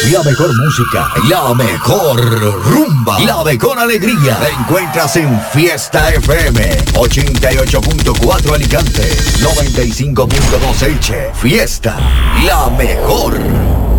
La mejor música, la mejor rumba, la mejor alegría. La encuentras en Fiesta FM 88.4 Alicante, 95.2 Elche. Fiesta, la mejor.